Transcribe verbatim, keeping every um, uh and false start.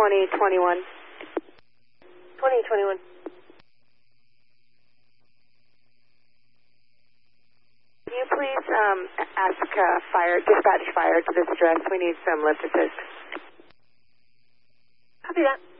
twenty twenty-one. twenty twenty-one. Can you please um, ask uh, fire, dispatch fire to this address? We need some lift assist. Copy that.